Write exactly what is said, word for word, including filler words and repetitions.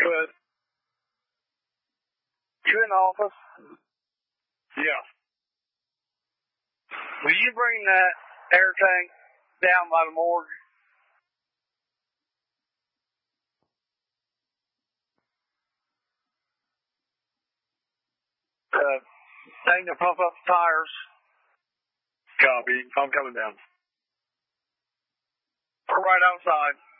Good. You in the office? Yeah. Will you bring that air tank down by the morgue? Uh, thing to pump up the tires. Copy. I'm coming down. We're right outside.